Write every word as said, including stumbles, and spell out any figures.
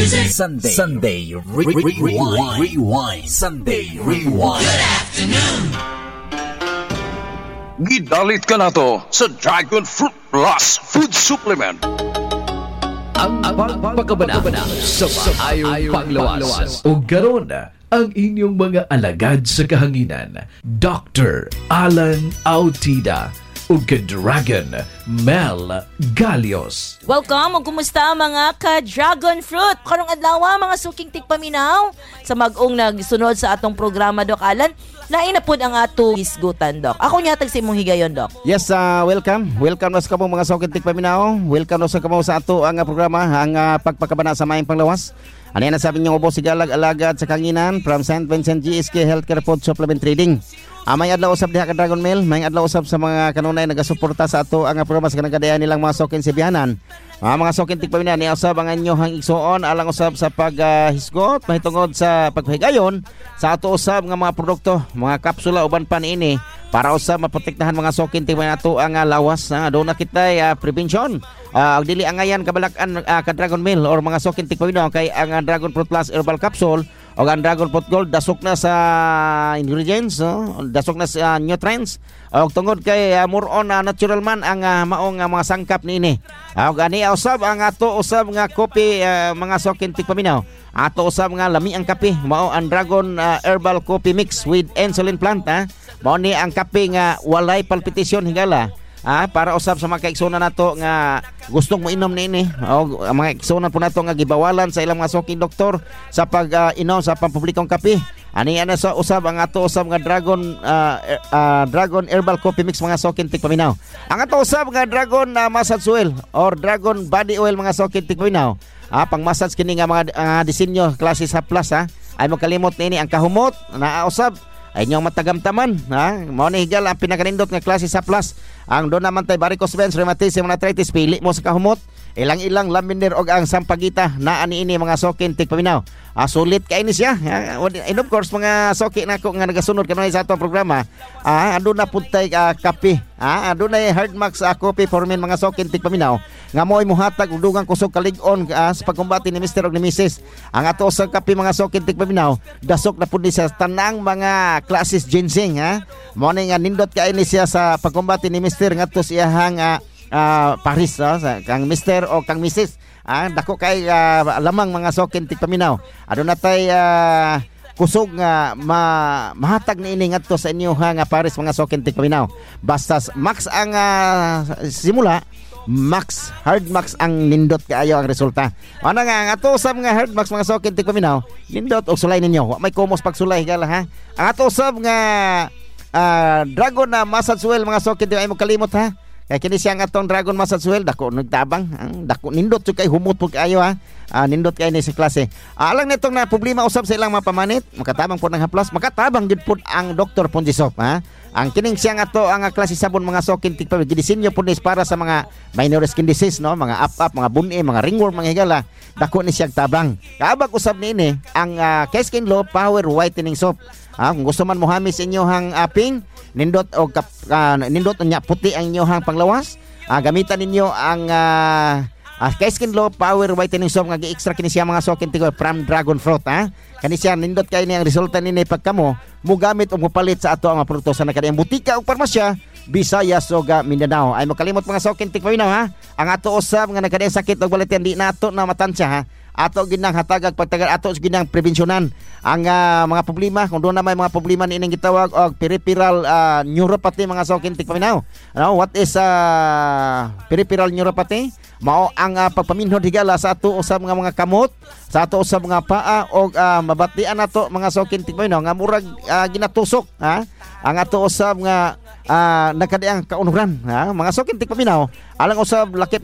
Sunday, Sunday, re- re- rewind, rewind, Sunday, rewind. Good afternoon. Gidalit ka na to sa Dragon Fruit Plus Food Supplement. Ang pagpapakabana sa maayong panglawas. O garon ang inyong mga alagad sa kahanginan, Doctor Alan Autida o ka-Dragon Mel Galios. Welcome o kumusta mga ka-Dragon Fruit? Karong adlaw mga suking tigpaminaw sa mag-ong nagsunod sa atong programa, Doc Alan. Lain na po ang ato isgutan, Doc. Ako nyatag sa imong higayon, Doc. Yes, uh, welcome. Welcome na sa kamong mga suking tigpaminaw. Welcome na sa kamong sa ato ang uh, programa, ang uh, pagpakabana sa maayong panglawas. Ano yan na sabi niyo, Ubo Sigalag-alagad sa Kanginan from Saint Vincent G S K Healthcare Food Supplement Trading. Ah, may adlaw usab diha ka Dragon Mail, may adlaw usab sa mga kanunay nagasuporta sa ato ang programa sa kanagadayan nilang mga sokin sibihanan. Ah, mga sokin tigpaminaw ni usab ang inyohang igsuon alang usab sa paghisgot uh, mahitungod sa pagpahigayon sa ato usab nga mga produkto, mga kapsula uban pa niini para usab maprotektahan mga sokin tigpaminaw ato ang uh, lawas. Ah, do na kitay uh, prevention. Uh, ang dili angayan kabalakan uh, ka Dragon Mail or mga sokin tigpaminaw kay ang uh, Dragon Fruit Plus Herbal Capsule o ang Dragon Fruit Gold dasok na sa ingredients, no? Dasok na sa uh, nutrients. O tungod kay uh, more on uh, natural man ang uh, maong uh, mga sangkap niini. O gani usab ang ato usab nga kopi uh, mga sokin tigpaminaw. Ato usab nga lami ang kape mao ang Dragon uh, Herbal Coffee Mix with insulin plant, ha. Mao ni ang kape nga walay palpitasyon higala. Ah, para usab sa mga kaigsunan nato nga gustong mo inom niini o mga kaigsunan po nato nga gibawalan sa ilang mga soking doktor sa pag-inom uh, sa pampublikong kape. Ani ana sa usab ang ato usab nga Dragon uh, uh, Dragon Herbal Coffee Mix mga soking tigpaminaw. Ang ato usab nga Dragon uh, Massage Oil or Dragon Body Oil mga soking tigpaminaw. Ah, pang massage kini nga mga uh, disenyo klase sa plus, ha. Ay mo kalimot niini ang kahumot na usab ay inyong matagamtaman, ha. Mao ni higal ang pinakanindot nga klase sa plus. Ang doon naman tay varicose veins, rheumatism, arthritis, pili mo sa kahumot. Ilang-ilang laminer og ang sampagita na ani ini mga sokin tigpaminaw. Ah, sulit kay ni siya. And of course mga soki nako nga nagasunod kanunay sa atong programa, ah ando na pud tay uh, kape. Ah, ando na hard max uh, coffee for men mga sokin tigpaminaw. Nga mo'y muhatag og dugang kusog kalig-on uh, sa pagkumbati ni Mister og ni Missus Ang ato sa kape mga sokin tigpaminaw, dasok na pud ni sa tanang mga classes ginseng, ha. Mo ni nga nindot kay ni siya sa pagkumbati ni Mister ngadto sa iyang uh, uh, Paris, uh, sa kang Mister o kang Missus Ah, dako kay uh, lamang mga sokin tigpaminaw. Aduna tay uh, kusog nga ma mahatag ni ini ngadto sa inyo ha nga Paris mga sokin tigpaminaw. Basta max ang uh, simula, max hard max ang nindot kaayo ang resulta. Ano nga ang ato usab nga hard max mga sokin tigpaminaw, nindot og sulay ninyo. Wa may komos pagsulay gala, ha. Ang ato usab nga uh, Dragon na Massage Oil mga sokin tigpaminaw, ay mo kalimot, ha. Kaya kini siya nga tong Dragon Massage Oil, dako nagtabang, ang dako nindot so kay humot po kayo, ha. Ah, nindot kay ni sa klase. Ah, alang nitong na problema usab sa ilang mga pamanit, makatabang po ng haplas, makatabang gid po ang Doctor Ponjisop, ha. Ang kining siya nga to ang klase sabon mga sokin tigpaminaw, gidisenyo po nis para sa mga minor skin disease, no, mga up-up, mga buni, mga ringworm, mga higala. Dako ni siya tabang. Kaabag usab niini ang uh, K-Skin Glow Power Whitening Soap. Ah, kung gusto man mohamis inyohang aping nindot o kap, uh, nindot nya puti ang inyohang panglawas, ah, gamitan ninyo ang uh, uh, K-Skin Glow Power Whitening Soap nga gi-extra kini siya mga sokin tigo from Dragon Fruit, ha. Kani siya nindot kay ni ang resulta nini pagkamo mo gamit o mopalit sa ato ang mga produkto sa nakadayang butika o parmasya Visayas ug Mindanao. Ay makalimot mga sokin tigpaminaw, ha. Ang ato usab nga nakadayang sakit og balatian di nato na matansya, ha. Ato ginang hatagag pagtagal, ato ginang prevensyonan ang uh, mga problema kung doon na may mga problema ni ining gitawag og peripheral uh, neuropathy mga sokin tigpaminaw. Ano, what is uh, peripheral neuropathy? Mao ang uh, pagpaminhod higala sa ato usab nga mga kamot, sa ato usab nga paa og uh, mabatian nato mga sokin tigpaminaw nga murag uh, ginatusok, ha. Ang ato usab nga uh, nagkadiang kaunuran, ha. Mga sokin tigpaminaw alang usab lakip